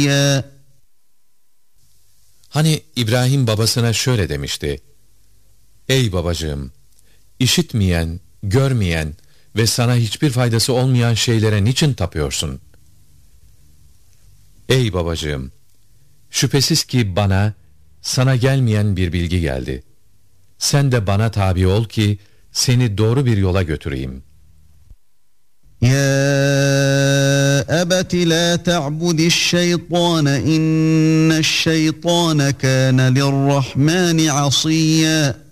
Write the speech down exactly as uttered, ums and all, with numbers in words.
Hani İbrahim babasına şöyle demişti: Ey babacığım, işitmeyen, görmeyen ve sana hiçbir faydası olmayan şeylere niçin tapıyorsun? Ey babacığım, şüphesiz ki bana, sana gelmeyen bir bilgi geldi. Sen de bana tabi ol ki, seni doğru bir yola götüreyim. Ya ebeti la ta'budiş-şeytâne inneş-şeytâne kâne lirrahmâni asiyya.